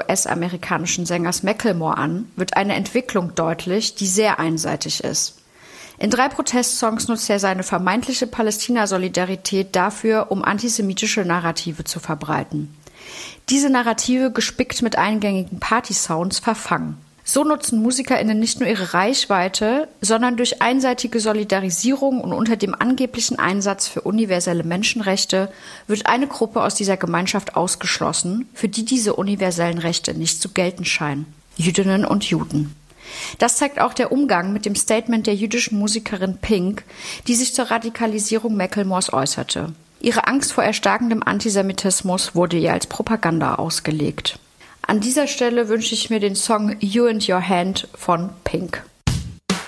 US-amerikanischen Sängers Macklemore an, wird eine Entwicklung deutlich, die sehr einseitig ist. In 3 Protestsongs nutzt er seine vermeintliche Palästina-Solidarität dafür, um antisemitische Narrative zu verbreiten. Diese Narrative, gespickt mit eingängigen Party-Sounds, verfangen. So nutzen MusikerInnen nicht nur ihre Reichweite, sondern durch einseitige Solidarisierung und unter dem angeblichen Einsatz für universelle Menschenrechte wird eine Gruppe aus dieser Gemeinschaft ausgeschlossen, für die diese universellen Rechte nicht zu gelten scheinen: Jüdinnen und Juden. Das zeigt auch der Umgang mit dem Statement der jüdischen Musikerin Pink, die sich zur Radikalisierung Macklemores äußerte. Ihre Angst vor erstarkendem Antisemitismus wurde ihr als Propaganda ausgelegt. An dieser Stelle wünsche ich mir den Song You and Your Hand von Pink.